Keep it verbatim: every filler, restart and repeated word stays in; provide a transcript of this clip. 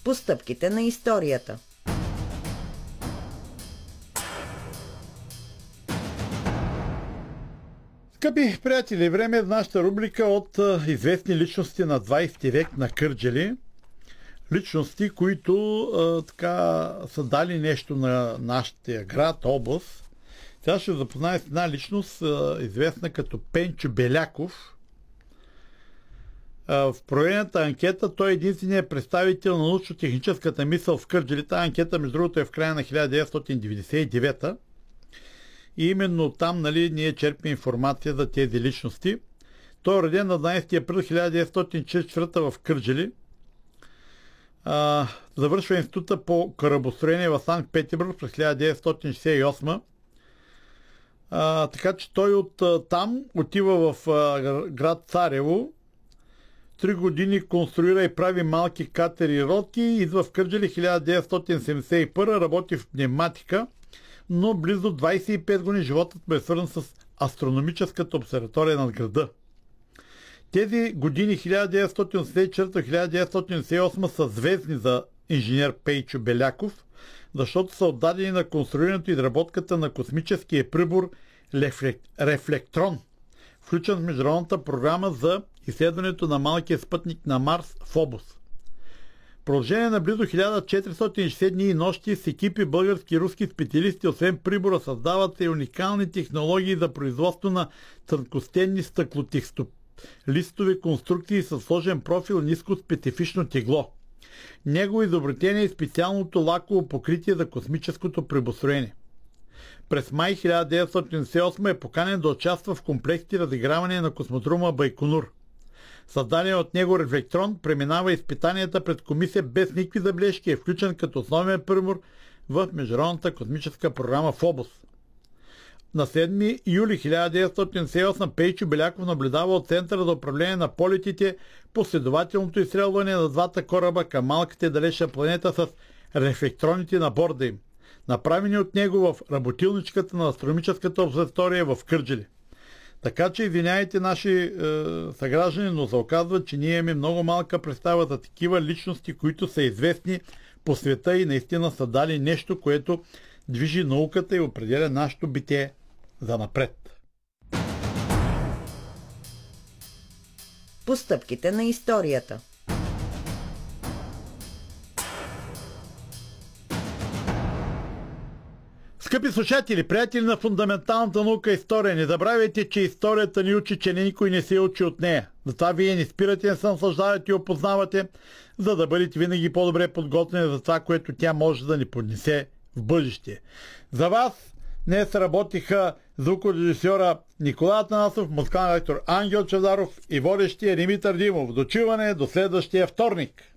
по стъпките на историята. Скъпи приятели, време е в нашата рубрика от а, известни личности на двайсети век на Кърджали. Личности, които а, така са дали нещо на нашия град, област. Сега ще запозная с една личност, а, известна като Пенчо Беляков. А, в проведената анкета той е единственият представител на научно-техническата мисъл в Кърджали. Тази анкета, между другото, е в края на хиляда деветстотин деветдесет и девета. И именно там, нали, ние черпим информация за тези личности. Той е роден на дванайсети април хиляда деветстотин четиридесет и четвърта в Кърджали. А, завършва института по корабостроение в Санкт-Петербург през хиляда деветстотин шейсет и осма. А, така че той от а, там отива в а, град Царево. Три години конструира и прави малки катери и лодки. Идва в Кърджали хиляда деветстотин седемдесет и първа, работи в пневматика, но близо двайсет и пет години животът му е свързан с астрономическата обсерватория над града. Тези години хиляда деветстотин осемдесет и четвърта до хиляда деветстотин осемдесет и осма са звездни за инженер Пейчо Беляков, защото са отдадени на конструирането и изработката на космическия прибор Рефлектрон, включен в международната програма за изследването на малкия спътник на Марс Фобос. В продължение на близо хиляда четиристотин и шейсет дни и нощи с екипи български и руски специалисти, освен прибора, създават и уникални технологии за производство на тънкостенни стъклотекстолистови конструкции със сложен профил, ниско специфично тегло. Негово изобретение е специалното лаково покритие за космическото прибостроение. През май хиляда деветстотин деветдесет и осма е поканен да участва в комплексите разиграване на космодрома Байконур. Създаден от него Рефлектрон преминава изпитанията пред комисия без никакви забележки и е включен като основен прибор в Международната космическа програма Фобос. На седми юли хиляда деветстотин деветдесет и осма Пейчо Беляков наблюдава от Центъра за управление на полетите последователното изстрелване на двата кораба към малката и далечна планета с рефлектроните на борда им, направени от него в работилничката на астрономическата обсерватория в Кърджали. Така че, извиняйте наши е, съграждани, но се оказва, че ние имаме много малка представа за такива личности, които са известни по света и наистина са дали нещо, което движи науката и определя нашето битие за напред. По стъпките на историята. Скъпи слушатели, приятели на фундаменталната наука история, не забравяйте, че историята ни учи, че никой не се учи от нея. Затова вие не спирате, не се наслаждавате и опознавате, за да бъдете винаги по-добре подготвени за това, което тя може да ни поднесе в бъдеще. За вас днес работиха звукорежисьора Николай Атанасов, музикален директор Ангел Чавдаров и водещия Димитър Димов. До чуване до следващия вторник!